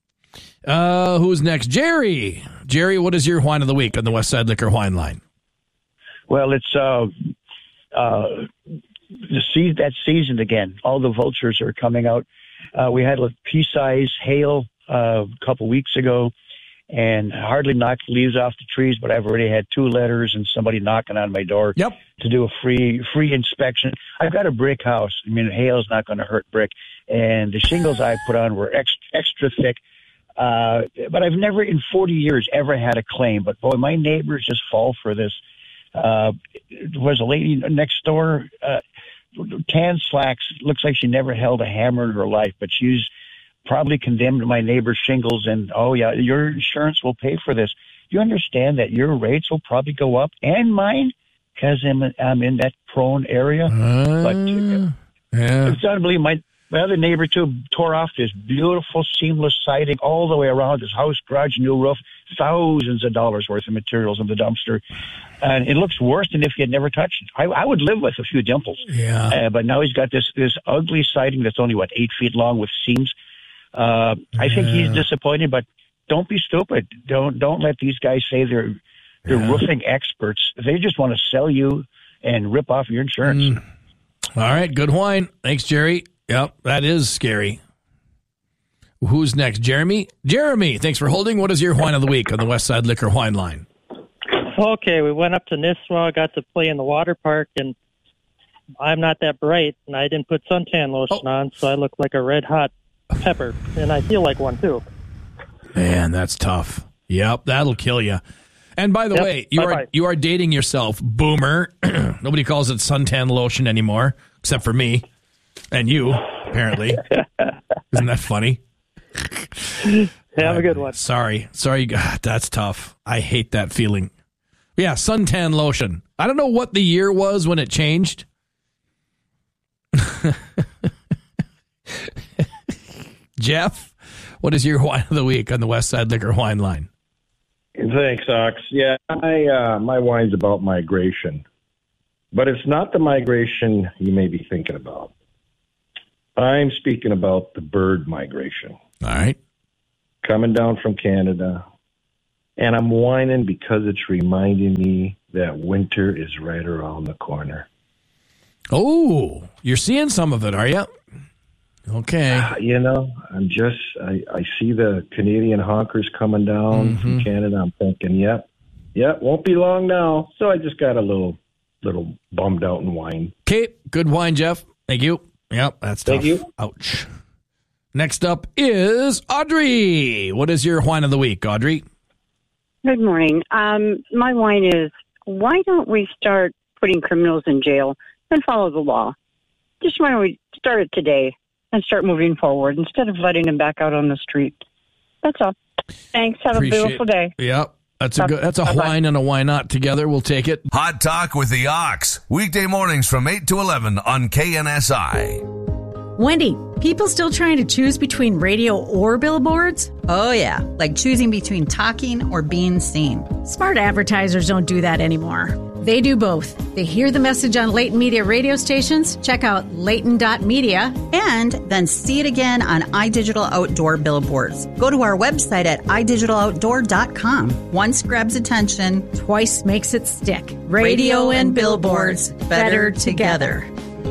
Speaker 9: Uh, who's next? Jerry. Jerry, what is your whine of the week on the West Side Liquor Whine Line?
Speaker 19: Well, it's uh, uh, the se- that season again. All the vultures are coming out. Uh, we had a pea-sized hail uh, a couple weeks ago, and hardly knocked leaves off the trees. But I've already had two letters and somebody knocking on my door
Speaker 9: yep.
Speaker 19: to do a free free inspection. I've got a brick house. I mean, hail is not going to hurt brick, and the shingles I put on were extra, extra thick. Uh, but I've never in forty years ever had a claim. But boy, my neighbors just fall for this. Uh, there was a lady next door, uh, tan slacks, looks like she never held a hammer in her life, but she's probably condemned my neighbor's shingles. And, oh, yeah, your insurance will pay for this. You understand that your rates will probably go up, and mine, because I'm, I'm in that prone area.
Speaker 9: Uh,
Speaker 19: but uh,
Speaker 9: yeah.
Speaker 19: It's unbelievable. My, my other neighbor, too, tore off this beautiful seamless siding all the way around his house, garage, new roof, thousands of dollars worth of materials in the dumpster. And it looks worse than if he had never touched it. I, I would live with a few dimples.
Speaker 9: Yeah.
Speaker 19: Uh, but now he's got this, this ugly siding that's only, what, eight feet long with seams. Uh, I think he's disappointed, but don't be stupid. Don't don't let these guys say they're they're yeah. roofing experts. They just want to sell you and rip off your insurance.
Speaker 9: Mm. All right, good whine. Thanks, Jerry. Yep, that is scary. Who's next? Jeremy? Jeremy, thanks for holding. What is your whine of the week on the West Side Liquor Whine Line?
Speaker 20: Okay, we went up to Nisswa, got to play in the water park, and I'm not that bright, and I didn't put suntan lotion oh. on, so I look like a red-hot pepper, and I feel like one, too.
Speaker 9: Man, that's tough. Yep, that'll kill you. And by the
Speaker 2: Yep.
Speaker 9: way, you
Speaker 2: Bye-bye.
Speaker 9: are you are dating yourself, boomer. Nobody calls it suntan lotion anymore, except for me and you, apparently. Isn't that funny?
Speaker 2: Have a good one.
Speaker 9: Sorry. Sorry. God, that's tough. I hate that feeling. Yeah, suntan lotion. I don't know what the year was when it changed. Jeff, what is your wine of the week on the West Side Liquor Wine Line?
Speaker 21: Thanks, Ox. Yeah, my uh, my wine's about migration, but it's not the migration you may be thinking about. I'm speaking about the bird migration.
Speaker 9: All right.
Speaker 21: Coming down from Canada, and I'm whining because it's reminding me that winter is right around the corner.
Speaker 9: Oh, you're seeing some of it, are you? Okay.
Speaker 21: Uh, you know, I'm just, I, I see the Canadian honkers coming down
Speaker 9: Mm-hmm.
Speaker 21: from Canada. I'm thinking, yep, yep, won't be long now. So I just got a little, little bummed out in wine.
Speaker 9: Okay, good wine, Jeff. Thank you. Yep, that's tough.
Speaker 21: Thank you.
Speaker 9: Ouch. Next up is Audrey. What is your wine of the week, Audrey?
Speaker 22: Good morning. Um, my wine is, why don't we start putting criminals in jail and follow the law? Just why don't we start it today and start moving forward instead of letting them back out on the street? That's all. Thanks. Have
Speaker 9: Appreciate-
Speaker 22: a beautiful day.
Speaker 9: Yep. That's a
Speaker 22: Bye-
Speaker 9: good. That's a
Speaker 22: bye-bye.
Speaker 9: wine and a why not together. We'll take it.
Speaker 13: Hot Talk with the Ox. Weekday mornings from eight to eleven on K N S I.
Speaker 24: Wendy, people still trying to choose between radio or billboards?
Speaker 4: Oh, yeah, like choosing between talking or being seen.
Speaker 24: Smart advertisers don't do that anymore. They do both. They hear the message on Leighton Media radio stations, check out leighton dot media,
Speaker 4: and then see it again on iDigital Outdoor billboards. Go to our website at i digital outdoor dot com. Once grabs attention,
Speaker 24: twice makes it stick.
Speaker 4: Radio and billboards, better together.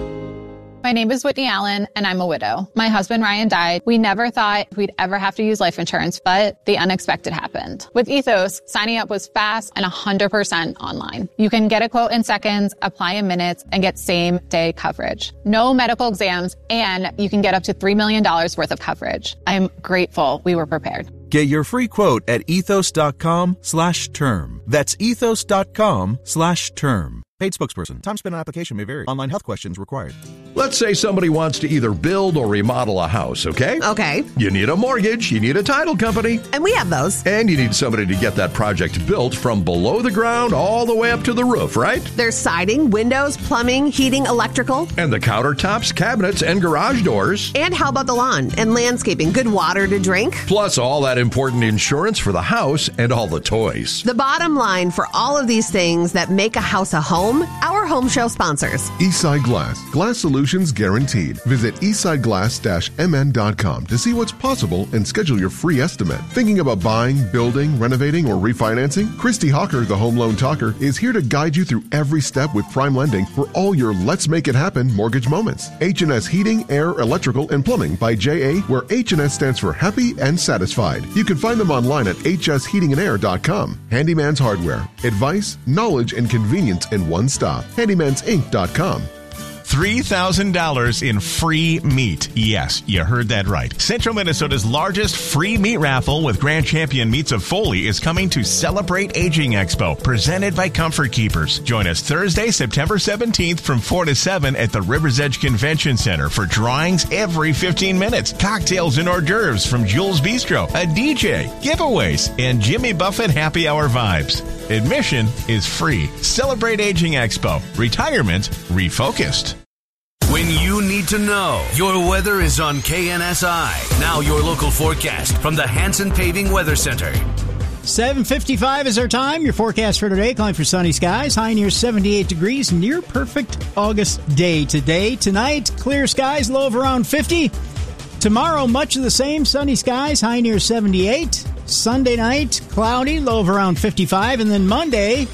Speaker 16: My name is Whitney Allen, and I'm a widow. My husband, Ryan, died. We never thought we'd ever have to use life insurance, but the unexpected happened. With Ethos, signing up was fast and one hundred percent online. You can get a quote in seconds, apply in minutes, and get same-day coverage. No medical exams, and you can get up to three million dollars worth of coverage. I'm grateful we were prepared.
Speaker 17: Get your free quote at ethos.com slash term. That's ethos.com slash term. Paid spokesperson. Time spent on application may vary. Online health questions required.
Speaker 11: Let's say somebody wants to either build or remodel a house, okay?
Speaker 25: Okay.
Speaker 11: You need a mortgage, you need a title company.
Speaker 25: And we have those.
Speaker 11: And you need somebody to get that project built from below the ground all the way up to the roof, right?
Speaker 25: There's siding, windows, plumbing, heating, electrical.
Speaker 11: And the countertops, cabinets, and garage doors.
Speaker 25: And how about the lawn and landscaping? Good water to drink.
Speaker 11: Plus all that important insurance for the house and all the toys.
Speaker 25: The bottom line for all of these things that make a house a home, our home show sponsors.
Speaker 15: Eastside Glass. Glass solutions guaranteed. Visit eastside glass dash m n dot com to see what's possible and schedule your free estimate. Thinking about buying, building, renovating, or refinancing? Christy Hawker, the Home Loan Talker, is here to guide you through every step with prime lending for all your Let's Make It Happen mortgage moments. H and S Heating, Air, Electrical, and Plumbing by J A, where H and S stands for happy and satisfied. You can find them online at h s heating and air dot com. Handyman's Hardware. Advice, knowledge, and convenience in one stop. handymans inc dot com.
Speaker 26: three thousand dollars in free meat. Yes, you heard that right. Central Minnesota's largest free meat raffle with Grand Champion Meats of Foley is coming to Celebrate Aging Expo, presented by Comfort Keepers. Join us Thursday, September seventeenth from four to seven at the Rivers Edge Convention Center for drawings every fifteen minutes, cocktails and hors d'oeuvres from Jules Bistro, a D J, giveaways, and Jimmy Buffett happy hour vibes. Admission is free. Celebrate Aging Expo. Retirement refocused.
Speaker 13: When you need to know, your weather is on K N S I. Now your local forecast from the Hanson Paving Weather Center.
Speaker 1: seven fifty-five is our time. Your forecast for today, calling for sunny skies. High near seventy-eight degrees. Near perfect August day today. Tonight, clear skies, low of around fifty. Tomorrow, much of the same. Sunny skies, high near seventy-eight. Sunday night, cloudy, low of around fifty-five. And then Monday,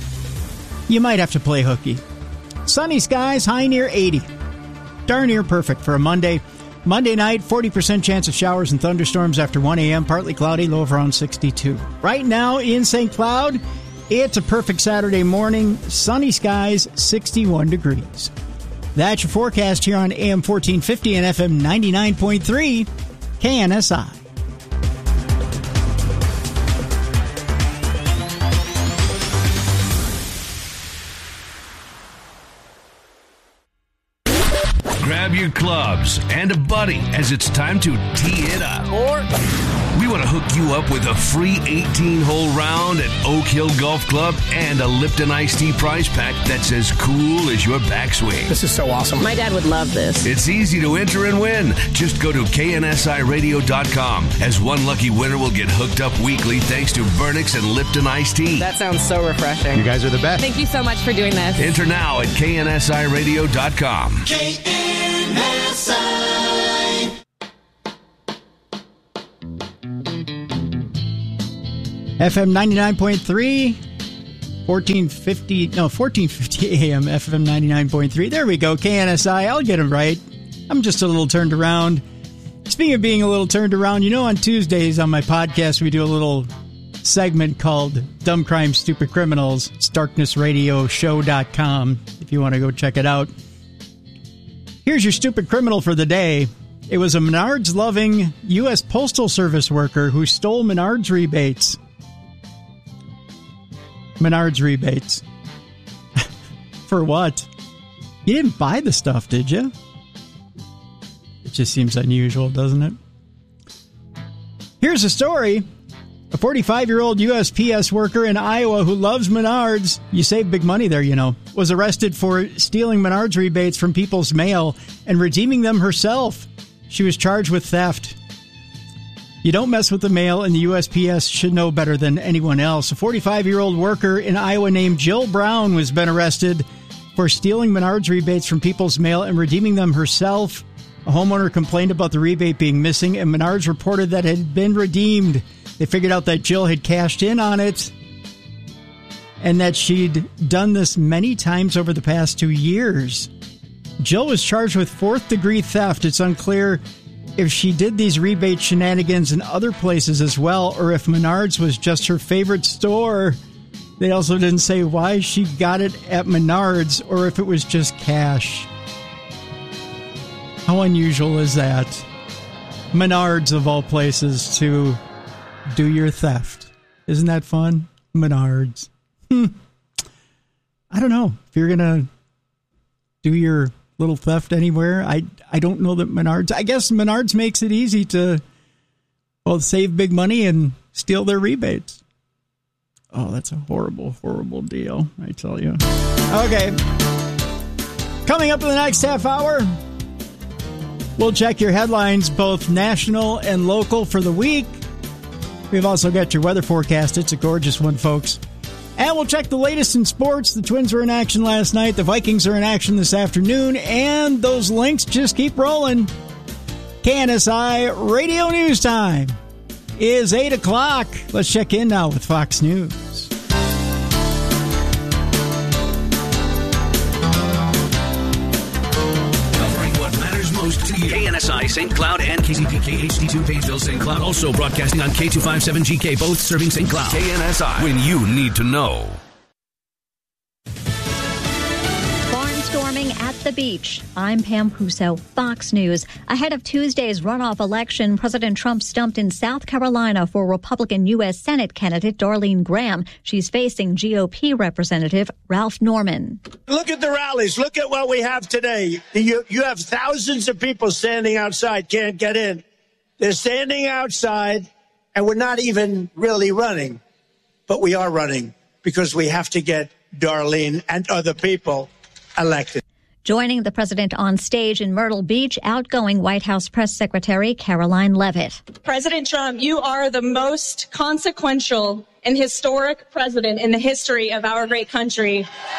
Speaker 1: you might have to play hooky. Sunny skies, high near eighty. Darn near perfect for a Monday. Monday night, forty percent chance of showers and thunderstorms after one a.m. Partly cloudy, low of around sixty-two. Right now in Saint Cloud, it's a perfect Saturday morning. Sunny skies, sixty-one degrees. That's your forecast here on A M fourteen fifty and F M ninety-nine point three K N S I.
Speaker 13: grab your clubs and a buddy as it's time to tee it up. Or we want to hook you up with a free eighteen-hole round at Oak Hill Golf Club and a Lipton Iced Tea prize pack that's as cool as your backswing.
Speaker 3: This is so awesome.
Speaker 5: My dad would love this.
Speaker 13: It's easy to enter and win. Just go to K N S I radio dot com, as one lucky winner will get hooked up weekly thanks to Vernix and Lipton Iced Tea.
Speaker 5: That sounds so refreshing.
Speaker 11: You guys are the best.
Speaker 5: Thank you so much for doing this.
Speaker 13: Enter now at K N S I radio dot com.
Speaker 6: K N S I.
Speaker 1: F M ninety-nine point three, fourteen fifty, no, fourteen fifty A M, F M ninety-nine point three. There we go, K N S I. I'll get them right. I'm just a little turned around. Speaking of being a little turned around, you know, on Tuesdays on my podcast, we do a little segment called Dumb Crime, Stupid Criminals. It's darkness radio show dot com if you want to go check it out. Here's your stupid criminal for the day. It was a Menards-loving U S Postal Service worker who stole Menards rebates. Menards rebates. For what? You didn't buy the stuff, did you? It just seems unusual, doesn't it? Here's a story. A forty-five-year-old U S P S worker in Iowa who loves Menards, you save big money there, you know, was arrested for stealing Menards rebates from people's mail and redeeming them herself. She was charged with theft. You don't mess with the mail, and the U S P S should know better than anyone else. A forty-five-year-old worker in Iowa named Jill Brown was been arrested for stealing Menards rebates from people's mail and redeeming them herself. A homeowner complained about the rebate being missing, and Menards reported that it had been redeemed. They figured out that Jill had cashed in on it and that she'd done this many times over the past two years. Jill was charged with fourth-degree theft. It's unclear if she did these rebate shenanigans in other places as well, or if Menards was just her favorite store. They also didn't say why she got it at Menards or if it was just cash. How unusual is that? Menards, of all places, to do your theft. Isn't that fun? Menards. Hmm. I don't know. If you're going to do your little theft anywhere, I I don't know that Menards... I guess Menards makes it easy to, well, save big money and steal their rebates. Oh, that's a horrible, horrible deal, I tell you. Okay. Coming up in the next half hour, we'll check your headlines, both national and local, for the week. We've also got your weather forecast. It's a gorgeous one, folks. And we'll check the latest in sports. The Twins were in action last night. The Vikings are in action this afternoon. And those links just keep rolling. K N S I Radio News Time is eight o'clock. Let's check in now with Fox News.
Speaker 13: K N S I Saint Cloud and K Z P K H D two Painesville Saint Cloud, also broadcasting on K two fifty-seven G K, both serving Saint Cloud. K N S I, when you need to know.
Speaker 7: Barnstorming at the beach. I'm Pam Puso, Fox News. Ahead of Tuesday's runoff election, President Trump stumped in South Carolina for Republican U S Senate candidate Darlene Graham. She's facing G O P Representative Ralph Norman.
Speaker 8: Look at the rallies. Look at what we have today. You, you have thousands of people standing outside, can't get in. They're standing outside, and we're not even really running. But we are running because we have to get Darlene and other people elected.
Speaker 7: Joining the president on stage in Myrtle Beach, outgoing White House press secretary Caroline Leavitt.
Speaker 23: President Trump, you are the most consequential and historic president in the history of our great country.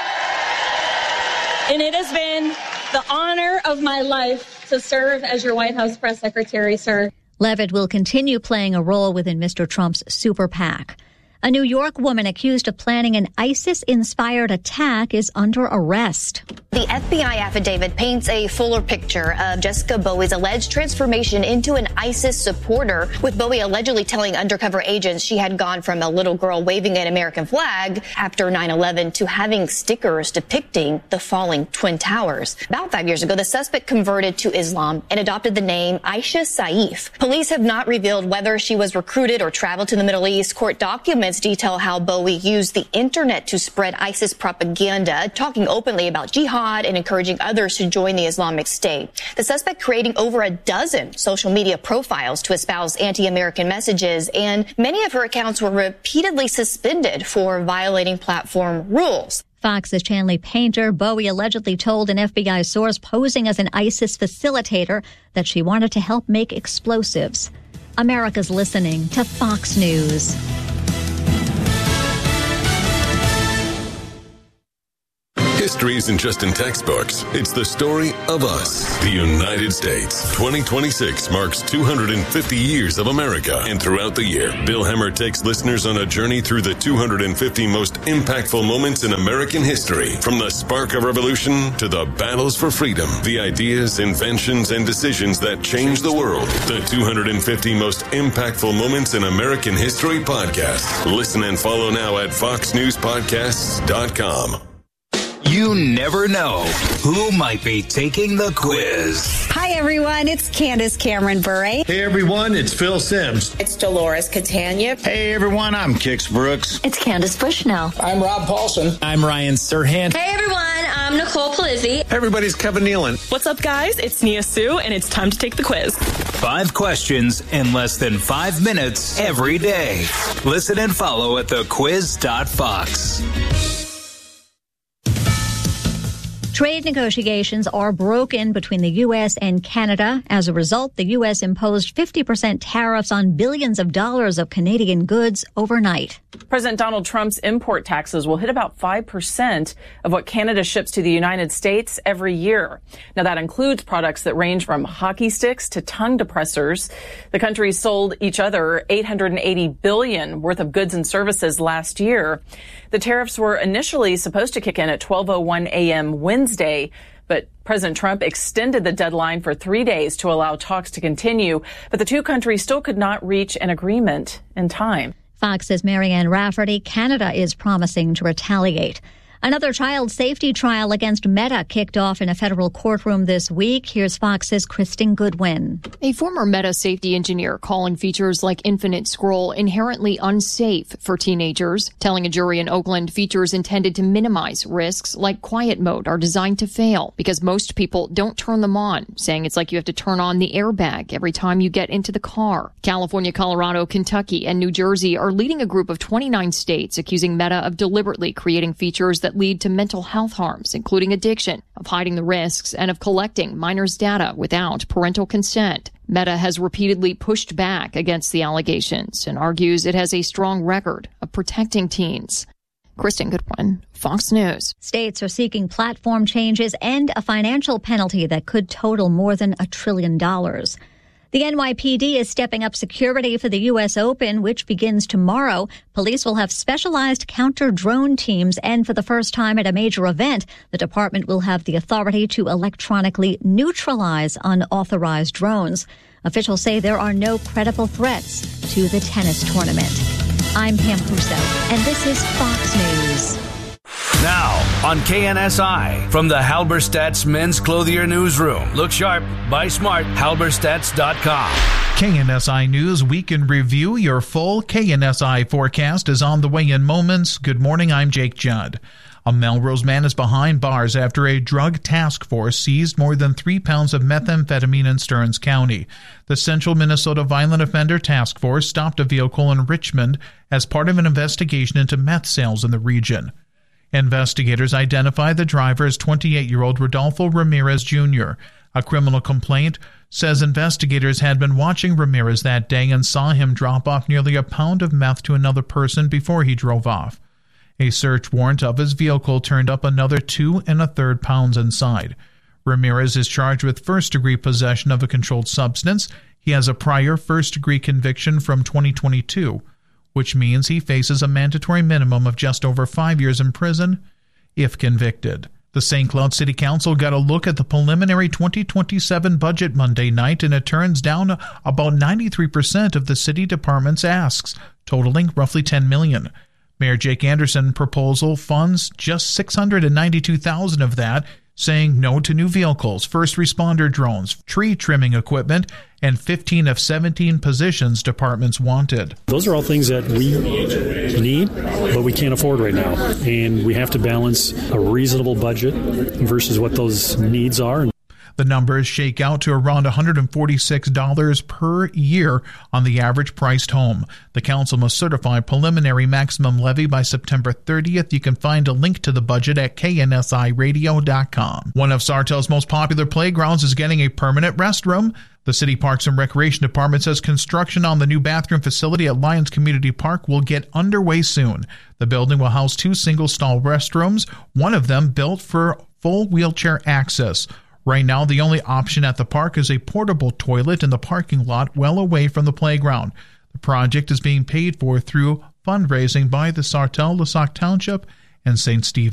Speaker 23: And it has been the honor of my life to serve as your White House press secretary, sir.
Speaker 7: Leavitt will continue playing a role within Mister Trump's super PAC. A New York woman accused of planning an ISIS-inspired attack is under arrest.
Speaker 27: The F B I affidavit paints a fuller picture of Jessica Bowie's alleged transformation into an ISIS supporter, with Bowie allegedly telling undercover agents she had gone from a little girl waving an American flag after nine eleven to having stickers depicting the falling Twin Towers. About five years ago, the suspect converted to Islam and adopted the name Aisha Saif. Police have not revealed whether she was recruited or traveled to the Middle East. Court documents documents detail how Bowie used the internet to spread ISIS propaganda, talking openly about jihad and encouraging others to join the Islamic State. The suspect creating over a dozen social media profiles to espouse anti-American messages, and many of her accounts were repeatedly suspended for violating platform rules.
Speaker 7: Fox's Chanley Painter, Bowie allegedly told an F B I source posing as an ISIS facilitator that she wanted to help make explosives. America's listening to Fox News.
Speaker 3: History isn't just in textbooks. It's the story of us, the United States. twenty twenty-six marks two hundred fifty years of America. And throughout the year, Bill Hemmer takes listeners on a journey through the two hundred fifty most impactful moments in American history. From the spark of revolution to the battles for freedom, the ideas, inventions, and decisions that changed the world. The two hundred fifty most impactful moments in American history podcast. Listen and follow now at fox news podcasts dot com.
Speaker 10: You never know who might be taking the quiz.
Speaker 12: Hi, everyone. It's Candace Cameron Bure.
Speaker 14: Hey, everyone. It's Phil Sims.
Speaker 12: It's Dolores Catania.
Speaker 14: Hey, everyone. I'm Kix Brooks.
Speaker 12: It's Candace Bushnell.
Speaker 14: I'm Rob Paulson.
Speaker 18: I'm Ryan Serhant.
Speaker 19: Hey, everyone. I'm Nicole Polizzi.
Speaker 14: Everybody's Kevin Nealon.
Speaker 19: What's up, guys? It's Nia Sue, and it's time to take the quiz.
Speaker 10: Five questions in less than five minutes every day. Listen and follow at the quiz dot fox.
Speaker 7: Trade negotiations are broken between the U S and Canada. As a result, the U S imposed fifty percent tariffs on billions of dollars of Canadian goods overnight.
Speaker 20: President Donald Trump's import taxes will hit about five percent of what Canada ships to the United States every year. Now, that includes products that range from hockey sticks to tongue depressors. The countries sold each other eight hundred eighty billion dollars worth of goods and services last year. The tariffs were initially supposed to kick in at twelve oh one a.m. Wednesday, but President Trump extended the deadline for three days to allow talks to continue, but the two countries still could not reach an agreement in time.
Speaker 7: Fox's Marianne Rafferty, Canada is promising to retaliate. Another child safety trial against Meta kicked off in a federal courtroom this week. Here's Fox's Kristen Goodwin.
Speaker 28: A former Meta safety engineer calling features like Infinite Scroll inherently unsafe for teenagers, telling a jury in Oakland features intended to minimize risks like quiet mode are designed to fail because most people don't turn them on, saying it's like you have to turn on the airbag every time you get into the car. California, Colorado, Kentucky, and New Jersey are leading a group of twenty-nine states accusing Meta of deliberately creating features that lead to mental health harms, including addiction, of hiding the risks, and of collecting minors' data without parental consent. Meta has repeatedly pushed back against the allegations and argues it has a strong record of protecting teens. Kristen Goodwin, Fox News.
Speaker 7: States are seeking platform changes and a financial penalty that could total more than a trillion dollars. The N Y P D is stepping up security for the U S Open, which begins tomorrow. Police will have specialized counter-drone teams, and for the first time at a major event, the department will have the authority to electronically neutralize unauthorized drones. Officials say there are no credible threats to the tennis tournament. I'm Pam Puso, and this is Fox News.
Speaker 13: Now on K N S I from the Halberstadt's Men's Clothier Newsroom. Look sharp, buy smart, halberstadts dot com.
Speaker 29: K N S I News Weekend Review. Your full K N S I forecast is on the way in moments. Good morning, I'm Jake Judd. A Melrose man is behind bars after a drug task force seized more than three pounds of methamphetamine in Stearns County. The Central Minnesota Violent Offender Task Force stopped a vehicle in Richmond as part of an investigation into meth sales in the region. Investigators identified the driver as twenty-eight-year-old Rodolfo Ramirez Junior A criminal complaint says investigators had been watching Ramirez that day and saw him drop off nearly a pound of meth to another person before he drove off. A search warrant of his vehicle turned up another two and a third pounds inside. Ramirez is charged with first-degree possession of a controlled substance. He has a prior first-degree conviction from twenty twenty-two. Which means he faces a mandatory minimum of just over five years in prison if convicted. The Saint Cloud City Council got a look at the preliminary twenty twenty-seven budget Monday night, and it turns down about ninety-three percent of the city department's asks, totaling roughly ten million dollars. Mayor Jake Anderson proposal funds just six hundred ninety-two thousand dollars of that, saying no to new vehicles, first responder drones, tree trimming equipment, and fifteen of seventeen positions departments wanted.
Speaker 2: Those are all things that we need, but we can't afford right now. And we have to balance a reasonable budget versus what those needs are.
Speaker 29: The numbers shake out to around one hundred forty-six dollars per year on the average priced home. The council must certify preliminary maximum levy by September thirtieth. You can find a link to the budget at K N S I radio dot com. One of Sartell's most popular playgrounds is getting a permanent restroom. The City Parks and Recreation Department says construction on the new bathroom facility at Lyons Community Park will get underway soon. The building will house two single-stall restrooms, one of them built for full wheelchair access. Right now, the only option at the park is a portable toilet in the parking lot well away from the playground. The project is being paid for through fundraising by the Sartell, LaSalle Township, and Saint Stephen.